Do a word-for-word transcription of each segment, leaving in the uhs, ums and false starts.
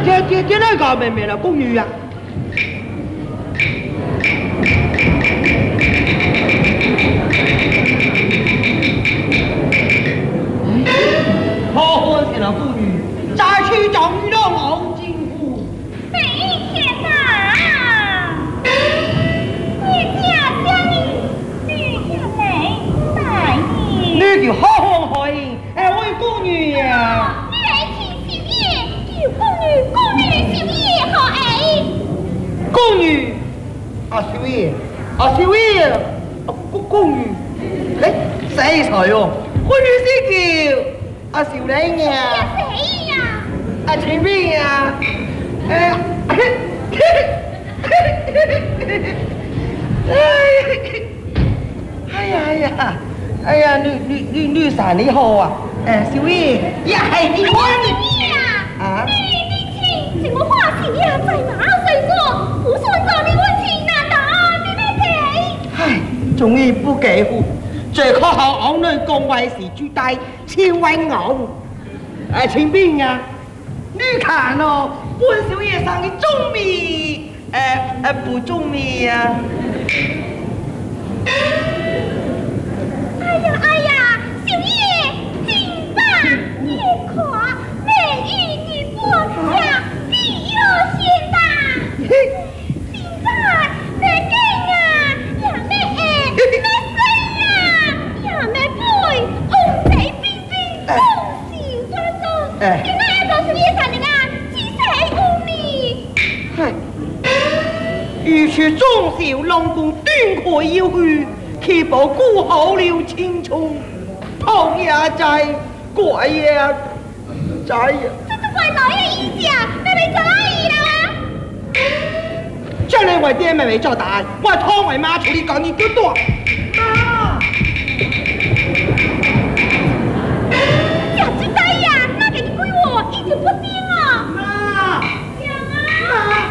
天天天天搞妹妹了，宫女呀、好婚前了，宫女，再去找遇到王金虎。 每天啊，你家乡女家美大意， 你就好好好应，哎，为宫女呀。 你来听小爷，叫宫女宫女的小爷好哎。 宫女，啊小爷，啊小爷，啊宫宫女，哎，谁才哟？我女是叫阿小玲叫呀， 谁呀？ 阿前面呀，哎，哎呀哎呀，哎呀，女女女女啥你好啊？哎，小爷，呀系你小爷呀， 啊？ 你你请请我花钱呀，在哪水做？不算找你问题，难道你没给？ 唉，终於不給付，最可好昂女公位時豬低，千位昂。誒，前邊啊，你看哦，本小爺上嘅中米，誒誒不中米呀、 哎呀哎呀，小爷，金榜夜垮，美玉女波下，必有仙吧？现在你惊啊，也没爱，没生啊，也没配，红贼冰冰，恭喜关中， 哎你那个小爷三人啊，几岁无你？ 唉，如此忠孝龍公端可要去，岂不顧好了青春？痛也在，怪也在呀。 这是怪老爷一家，妹妹在哪里啦？ 將你為爹妹妹作大，我係湯為媽處理講你幾多？媽， 小鸡仔呀，那给你归我，一直不听啊！ 媽， 娘啊！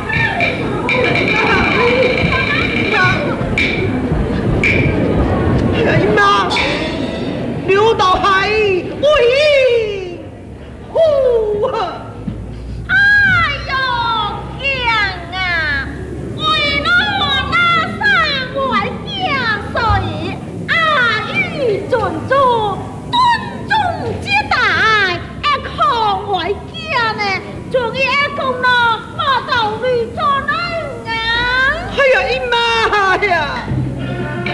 哎媽，流到海喂，呼啊！ 哎呦，娘啊！为了我那三位家水，阿谀准忠，